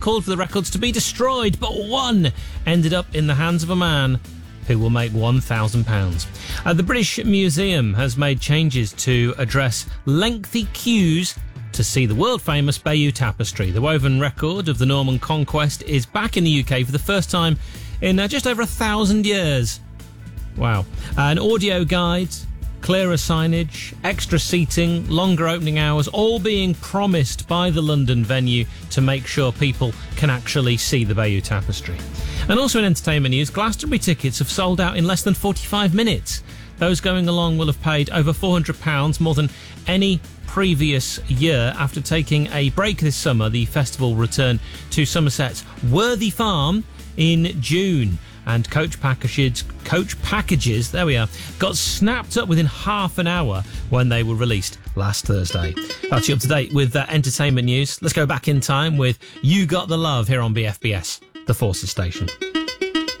called for the records to be destroyed, but one ended up in the hands of a man who will make £1,000. The British Museum has made changes to address lengthy queues to see the world-famous Bayeux Tapestry. The woven record of the Norman conquest is back in the UK for the first time in just over 1,000 years. Wow. An audio guide, clearer signage, extra seating, longer opening hours, all being promised by the London venue to make sure people can actually see the Bayeux Tapestry. And also in entertainment news, Glastonbury tickets have sold out in less than 45 minutes. Those going along will have paid over £400, more than any previous year. After taking a break this summer, the festival returned to Somerset's Worthy Farm in June. And coach packages, there we are, got snapped up within half an hour when they were released last Thursday. That's you up to date with entertainment news. Let's go back in time with You Got the Love here on BFBS, the Forces station.